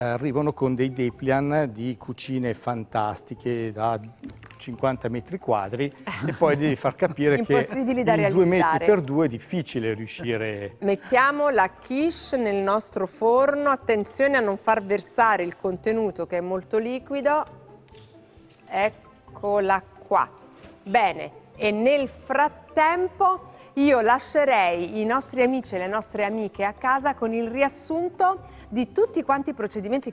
arrivano con dei dépliant di cucine fantastiche da 50 metri quadri e poi devi far capire che Impossibili da in 2 metri realizzare. per 2 è difficile riuscire. Mettiamo la quiche nel nostro forno, attenzione a non far versare il contenuto che è molto liquido. Eccola qua. Bene, e nel frattempo io lascerei i nostri amici e le nostre amiche a casa con il riassunto di tutti quanti i procedimenti